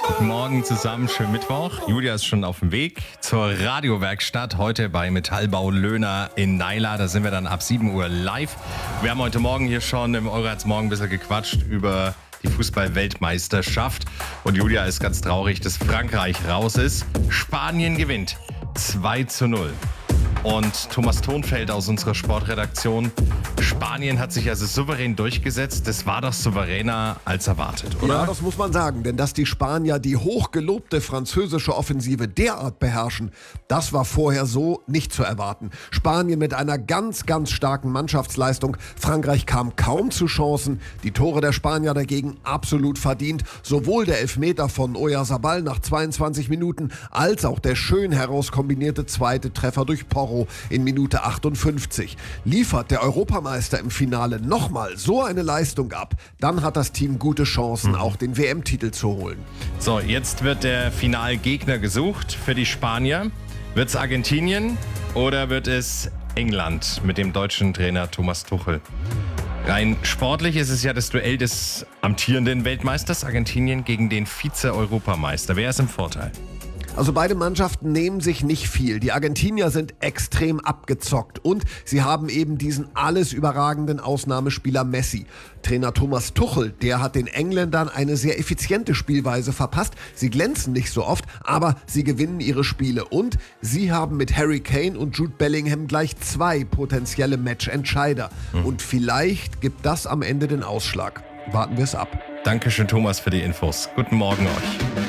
Guten Morgen zusammen, schönen Mittwoch. Julia ist schon auf dem Weg zur Radiowerkstatt, heute bei Metallbau Löhner in Naila. Da sind wir dann ab 7 Uhr live. Wir haben heute Morgen hier schon im Euro Morgen ein bisschen gequatscht über die Fußball-Weltmeisterschaft. Und Julia ist ganz traurig, dass Frankreich raus ist. Spanien gewinnt 2:0. Und Thomas Thonfeld aus unserer Sportredaktion. Spanien hat sich also souverän durchgesetzt. Das war doch souveräner als erwartet, oder? Ja, das muss man sagen. Denn dass die Spanier die hochgelobte französische Offensive derart beherrschen, das war vorher so nicht zu erwarten. Spanien mit einer ganz, ganz starken Mannschaftsleistung. Frankreich kam kaum zu Chancen. Die Tore der Spanier dagegen absolut verdient. Sowohl der Elfmeter von Oyarzabal nach 22 Minuten als auch der schön herauskombinierte zweite Treffer durch Porro in Minute 58. Liefert der Europameister im Finale nochmal so eine Leistung ab, dann hat das Team gute Chancen, auch den WM-Titel zu holen. So, jetzt wird der Finalgegner gesucht für die Spanier. Wird es Argentinien oder wird es England mit dem deutschen Trainer Thomas Tuchel? Rein sportlich ist es ja das Duell des amtierenden Weltmeisters Argentinien gegen den Vize-Europameister. Wer ist im Vorteil? Also beide Mannschaften nehmen sich nicht viel. Die Argentinier sind extrem abgezockt und sie haben eben diesen alles überragenden Ausnahmespieler Messi. Trainer Thomas Tuchel, der hat den Engländern eine sehr effiziente Spielweise verpasst. Sie glänzen nicht so oft, aber sie gewinnen ihre Spiele. Und sie haben mit Harry Kane und Jude Bellingham gleich 2 potenzielle Matchentscheider. Und vielleicht gibt das am Ende den Ausschlag. Warten wir es ab. Dankeschön, Thomas, für die Infos. Guten Morgen euch.